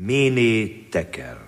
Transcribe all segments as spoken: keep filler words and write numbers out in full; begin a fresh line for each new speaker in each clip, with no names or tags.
Méné tekel.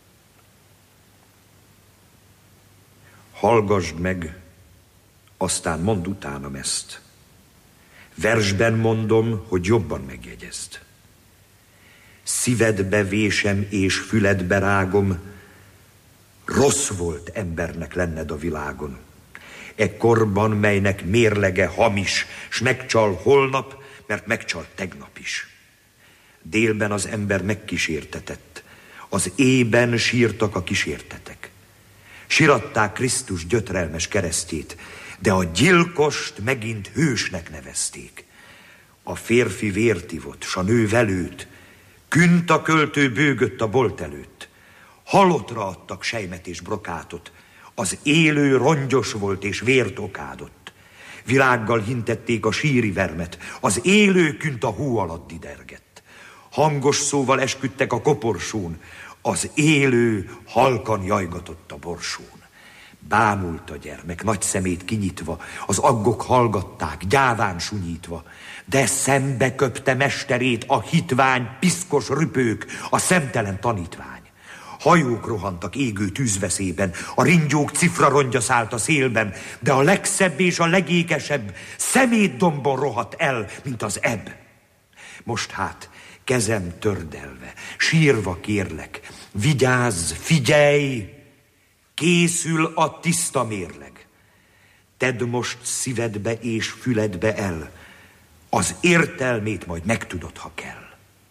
Hallgasd meg, aztán mondd utánam ezt. Versben mondom, hogy jobban megjegyezd. Szívedbe vésem és füledbe rágom, rossz volt embernek lenned a világon. E korban, melynek mérlege hamis, s megcsal holnap, mert megcsal tegnap is. Délben az ember megkísértetett, az éjben sírtak a kísértetek. Siratták Krisztus gyötrelmes keresztjét, de a gyilkost megint hősnek nevezték. A férfi vért ivott, s a nő velőt, künt a költő bőgött a bolt előtt. Halottra adtak sejmet és brokátot, az élő rongyos volt és vért okádott. Virággal hintették a síri vermet, az élő künt a hó alatt didergett. Hangos szóval esküdtek a koporsón, az élő halkan jajgatott a borsón. Bámult a gyermek, nagy szemét kinyitva, az aggok hallgatták, gyáván sunyítva, de szembe köpte mesterét a hitvány, piszkos rüpők, a szemtelen tanítvány. Hajók rohantak égő tűzveszélyben, a ringyók cifra rongya szállt a szélben, de a legszebb és a legékesebb szemétdombon rohadt el, mint az ebb. Most hát, kezem tördelve, sírva kérlek, vigyázz, figyelj, készül a tiszta mérleg. Tedd most szívedbe és füledbe el, az értelmét majd megtudod, ha kell.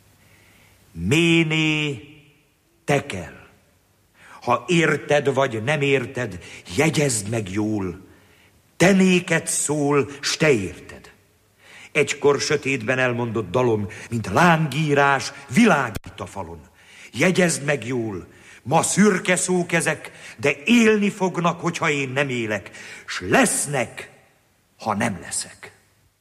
Méné tekel. Ha érted vagy nem érted, jegyezd meg jól, te néked szól, s te érted. Egykor sötétben elmondott dalom, mint lángírás, világít a falon. Jegyezd meg jól, ma szürke szók ezek, de élni fognak, hogyha én nem élek, s lesznek, ha nem leszek.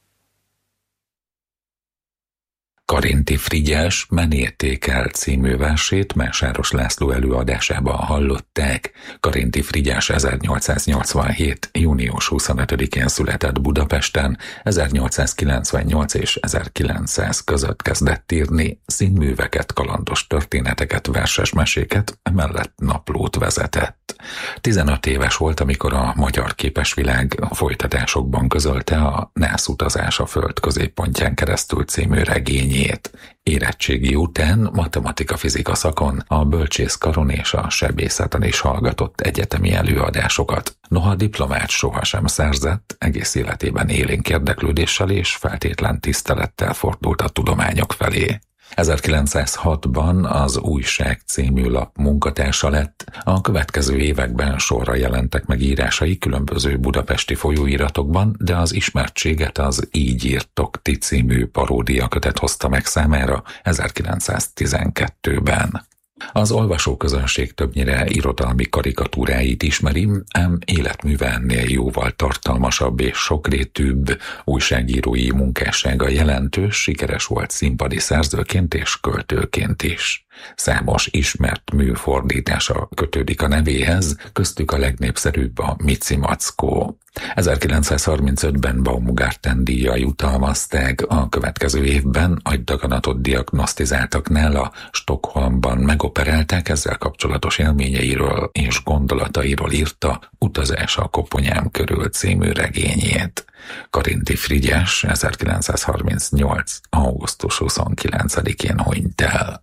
Karinthy Frigyes Méné tekel című versét Mésáros László előadásában hallották. Karinthy Frigyes ezernyolcszáznyolcvanhét. június huszonötödikén született Budapesten, ezernyolcszázkilencvennyolc és ezerkilencszáz között kezdett írni, színműveket, kalandos történeteket, verses meséket, emellett naplót vezetett. tizenöt éves volt, amikor a Magyar Képesvilág folytatásokban közölte a Nászutazás a Föld középpontján keresztül című regényét. Érettségi után matematika-fizika szakon, a bölcsészkaron és a sebészeten is hallgatott egyetemi előadásokat. Noha diplomát sohasem szerzett, egész életében élénk érdeklődéssel és feltétlen tisztelettel fordult a tudományok felé. ezerkilencszázhatban az Újság című lap munkatársa lett, a következő években sorra jelentek meg írásai különböző budapesti folyóiratokban, de az ismertséget az Így írtok ti című paródiakötet hozta meg számára ezerkilencszáztizenkettőben. Az olvasóközönség többnyire irodalmi karikatúráit ismeri, ám életműve ennél jóval tartalmasabb és sokrétűbb, újságírói munkássága jelentős, sikeres volt színpadi szerzőként és költőként is. Számos ismert műfordítása kötődik a nevéhez, köztük a legnépszerűbb a Mici Mackó. ezerkilencszázharmincötben Baumgarten díjjal jutalmazták, a következő évben agydaganatot diagnosztizáltak nála, Stockholmban megoperálták, ezzel kapcsolatos élményeiről és gondolatairól írta Utazás a koponyám körül című regényét. Karinthy Frigyes ezerkilencszázharmincnyolc. augusztus huszonkilencedikén hunyt el.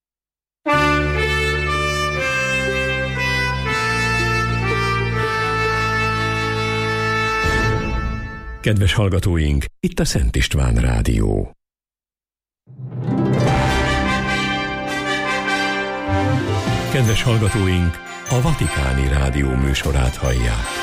Kedves hallgatóink, itt a Szent István Rádió. Kedves hallgatóink, a Vatikáni Rádió műsorát hallják.